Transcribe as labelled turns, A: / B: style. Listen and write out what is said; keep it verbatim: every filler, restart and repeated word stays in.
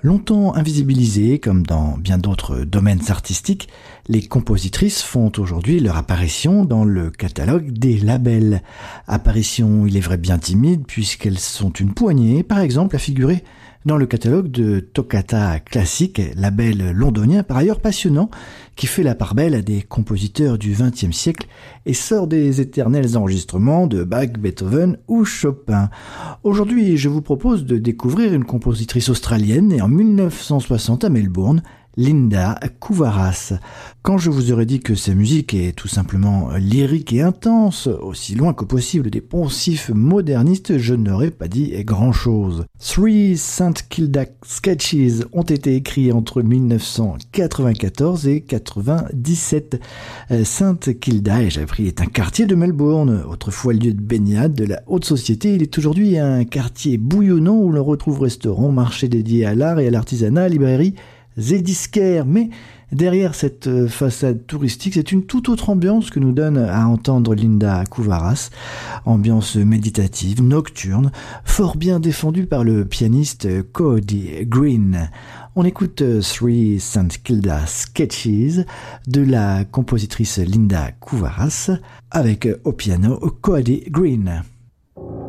A: Longtemps invisibilisées, comme dans bien d'autres domaines artistiques, les compositrices font aujourd'hui leur apparition dans le catalogue des labels. Apparition, il est vrai, bien timide, puisqu'elles sont une poignée, par exemple, à figurer dans le catalogue de Toccata Classique, label londonien par ailleurs passionnant, qui fait la part belle à des compositeurs du vingtième siècle et sort des éternels enregistrements de Bach, Beethoven ou Chopin. Aujourd'hui, je vous propose de découvrir une compositrice australienne née en mille neuf cent soixante à Melbourne, Linda Couvaras. Quand je vous aurais dit que sa musique est tout simplement lyrique et intense, aussi loin que possible des poncifs modernistes, je n'aurais pas dit grand-chose. Three Saint Kilda Sketches ont été écrits entre mille neuf cent quatre-vingt-quatorze et quatre-vingt-dix-sept. Saint Kilda, j'ai appris, est un quartier de Melbourne, autrefois lieu de baignade de la haute société. Il est aujourd'hui un quartier bouillonnant où l'on retrouve restaurants, marchés dédiés à l'art et à l'artisanat, librairies et disquaires. Mais derrière cette façade touristique, c'est une toute autre ambiance que nous donne à entendre Linda Couvaras. Ambiance méditative, nocturne, fort bien défendue par le pianiste Cody Green. On écoute Three Saint Kilda Sketches de la compositrice Linda Couvaras avec au piano Cody Green.